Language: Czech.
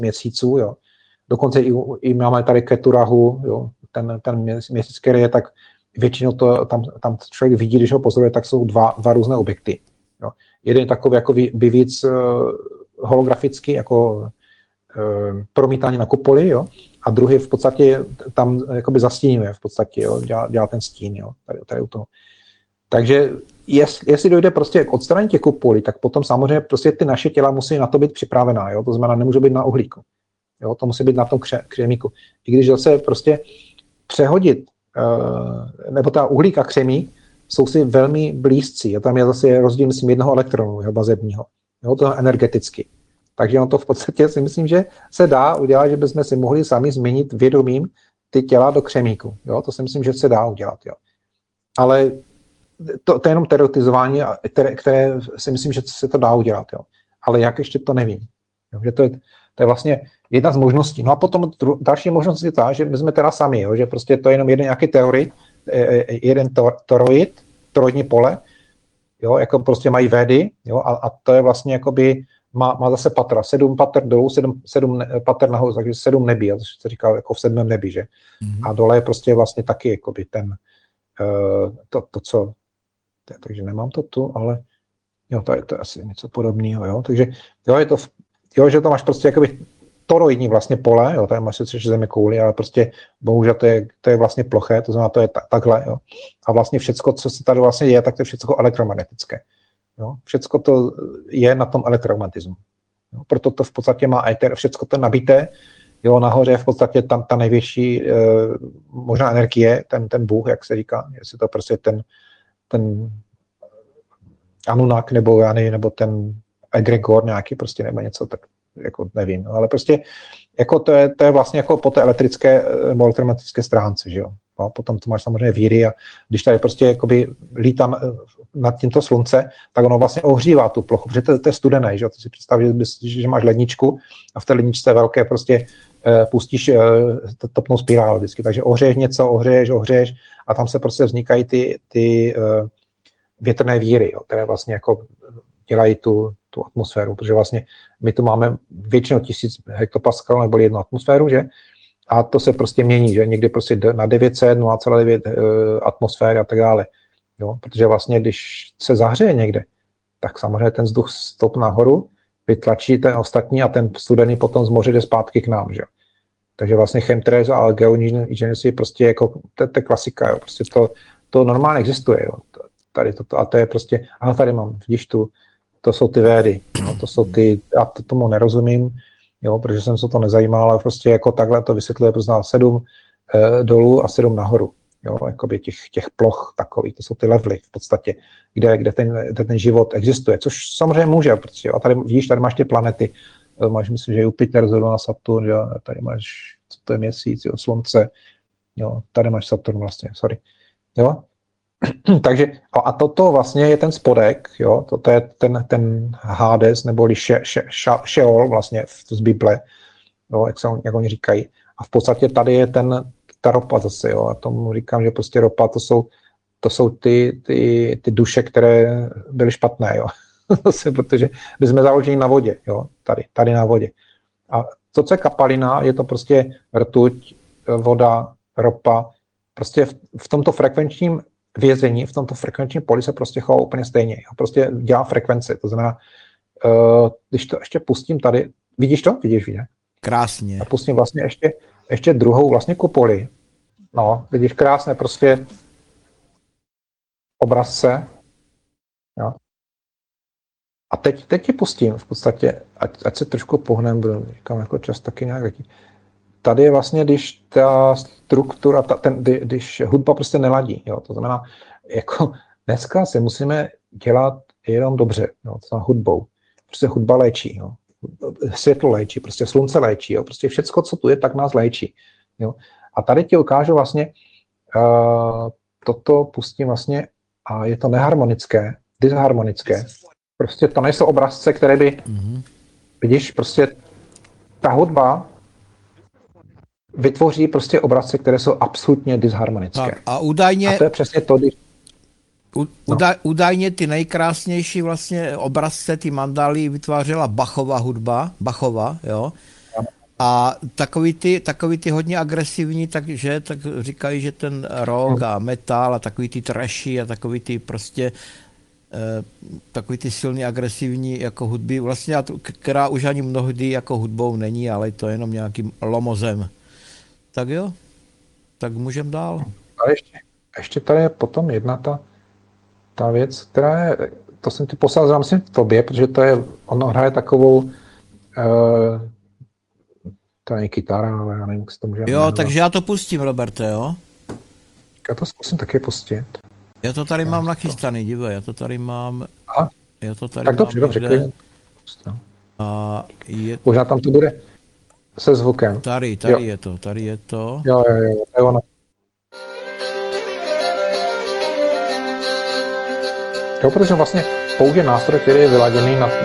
měsíců, jo. Dokonce i máme tady Keturahu, jo, ten měsíc, který je tak většinou tam člověk vidí, když ho pozoruje, tak jsou dva různé objekty. Jo. Jeden takový jako by víc holografický, jako promítání na kupoli, jo, a druhý v podstatě tam jakoby zastínuje v podstatě, jo, dělá ten stín, jo, tady u toho. Takže jestli dojde prostě k odstranění těch kupolí, tak potom samozřejmě prostě ty naše těla musí na to být připravená, jo, to znamená, nemůže být na uhlíku, jo, to musí být na tom křemíku. I když zase prostě přehodit, nebo ta uhlík a křemík jsou si velmi blízcí, jo, tam je zase rozdíl, myslím, jednoho elektronu, jo, vazebního, jo, to energeticky. Takže on to v podstatě si myslím, že se dá udělat, že bychom si mohli sami změnit vědomím ty těla do křemíku. Jo? To si myslím, že se dá udělat. Jo? Ale to je jenom teoretizování, které si myslím, že se to dá udělat. Jo? Ale jak ještě to nevím. Jo? Že to je vlastně jedna z možností. No a potom další možnost je ta, že my jsme teda sami, jo? Že prostě to je jenom jeden nějaký teorie, jeden toroidní pole, jo? Jako prostě mají védy, jo? A to je vlastně jakoby má zase patra, 7 pater dolů, 7 pater nahoru, takže 7 nebí, to se říká jako v 7. nebi, že? Mm-hmm. A dole je prostě vlastně taky jakoby ten, to co, takže nemám to tu, ale jo, to je asi něco podobného, jo, takže jo, je to, jo, že to máš prostě jakoby toroidní vlastně pole, jo, tady máš sice země kouli, ale prostě bohužel to je vlastně ploché, to znamená, to je takhle, jo, a vlastně všecko, co se tady vlastně je, tak to je všecko elektromagnetické. Jo, všecko to je na tom elektromagnetismu. Jo, proto to v podstatě má éter, všecko to nabité, jo, nahoře je v podstatě tam ta největší možná energie, ten Bůh, jak se říká, jestli to prostě ten Anunnaki nebo ten egregor nějaký prostě nebo něco, tak jako nevím, no, ale prostě jako to je vlastně jako po té elektrické elektromagnetické stránce, že jo. No, potom to máš samozřejmě víry a když tady prostě jakoby lítám nad tímto slunce, tak ono vlastně ohřívá tu plochu, protože to je studené, že jo. To si představ, že máš ledničku a v té ledničce velké prostě pustíš topnou spirálu vždycky, takže ohřeješ něco, ohřeješ a tam se prostě vznikají ty větrné víry, jo, které vlastně jako dělají tu atmosféru, protože vlastně my tu máme většinou 1000 hektopaskalů nebo 1 atmosféru, že? A to se prostě mění, že někdy prostě na 900, 0,9 atmosféry a tak dále. Jo? Protože vlastně, když se zahřeje někde, tak samozřejmě ten vzduch stoupne nahoru, vytlačí ten ostatní a ten studený potom z moře jde zpátky k nám. Že? Takže vlastně chemtrails a geoinženýrství prostě jako, to je klasika, jo? Prostě to normálně existuje. Jo? Tady toto, a to je prostě, aha, tady mám, vidíš tu, to jsou ty védy, no, to jsou ty, já tomu nerozumím, jo, protože jsem se to nezajímal, ale prostě jako takhle to vysvětluje, prostě 7 dolů a 7 nahoru, jo, jakoby těch ploch takových, to jsou ty levely v podstatě, kde ten život existuje, což samozřejmě může, protože, a tady vidíš, tady máš ty planety, máš, myslím, že Jupiter, Zóna, Saturn, jo, tady máš, co to je měsíc, jo, slunce, jo, tady máš Saturn vlastně, sorry, jo. Takže a toto vlastně je ten spodek, jo, to je ten Hades, neboli Šeol vlastně z Bible, jo, jak oni říkají. A v podstatě tady je ta ropa zase, jo, a tomu říkám, že prostě ropa, to jsou ty duše, které byly špatné, jo, protože my jsme založeni na vodě, jo, tady na vodě. A to, co je kapalina, je to prostě rtuť, voda, ropa, prostě v tomto frekvenčním vězení, v tomto frekvenčním poli se prostě chová úplně stejně. Prostě dělá frekvenci. To znamená, když to ještě pustím tady, vidíš to? Vidíš? Krásně. A pustím vlastně ještě druhou vlastně kupoli. No, vidíš, krásné prostě obrazce. Jo. A teď ti pustím v podstatě, ať se trošku pohnem, říkám, jako čas taky nějak letí. Tady je vlastně, když ta struktura, když hudba prostě neladí, jo, to znamená, jako dneska se musíme dělat jenom dobře, jo, to znamená hudbou. Prostě hudba léčí, jo. Světlo léčí, prostě slunce léčí, jo, prostě všecko, co tu je, tak nás léčí. Jo. A tady ti ukážu vlastně, toto pustím vlastně, a je to neharmonické, disharmonické. Prostě to nejsou obrazce, které by, vidíš, prostě ta hudba vytvoří prostě obrazce, které jsou absolutně disharmonické. Tak, a údajně, a to je přesně to, když... Údajně ty nejkrásnější vlastně obrazce, ty mandály vytvářela Bachova hudba, jo. A takový ty hodně agresivní, takže tak říkají, že ten rock a metal a takový ty trashy a takový ty prostě takový ty silný agresivní jako hudby, vlastně, která už ani mnohdy jako hudbou není, ale je to jenom nějakým lomozem. Tak jo, tak můžem dál. Ale ještě tady je potom jedna ta věc, která je, to jsem ti poslal, myslím, tobě, protože to je, ono hraje takovou, to není kytara, ale já nevím, jak se to může Jo, takže já to pustím, Roberte, jo? Já to zkusím taky pustit. Já to tady mám nachystaný, dívej, já to tady mám. Aha. Já to tady Tak mám dobře, někde. A je... Možná tam to bude se zvukem. Tady je to. Jo, to je ono. Jo, protože vlastně použije nástroj, který je vyladěný na